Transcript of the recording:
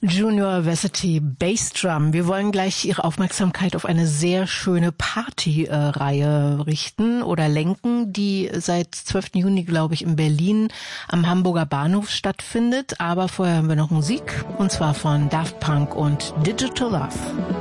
Junior Versity Bassdrum. Wir wollen gleich Ihre Aufmerksamkeit auf eine sehr schöne Partyreihe richten oder lenken, die seit 12. Juni, glaube ich, in Berlin am Hamburger Bahnhof stattfindet. Aber vorher haben wir noch Musik, und zwar von Daft Punk und Digital Love.